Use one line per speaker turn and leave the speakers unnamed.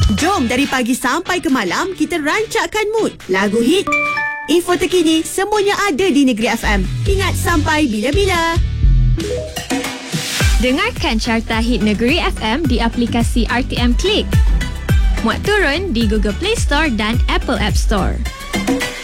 Jom dari pagi sampai ke malam kita rancakkan mood. Lagu hit, info terkini, semuanya ada di Negeri FM. Ingat sampai bila-bila.
Dengarkan Carta Hit Negeri FM di aplikasi RTM Klik. Muat turun di Google Play Store dan Apple App Store.